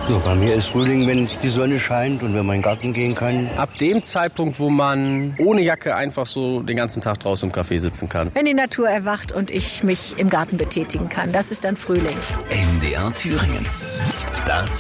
So, bei mir ist Frühling, wenn die Sonne scheint und wenn man in den Garten gehen kann. Ab dem Zeitpunkt, wo man ohne Jacke einfach so den ganzen Tag draußen im Café sitzen kann. Wenn die Natur erwacht und ich mich im Garten betätigen kann, das ist dann Frühling. NDR Thüringen. Das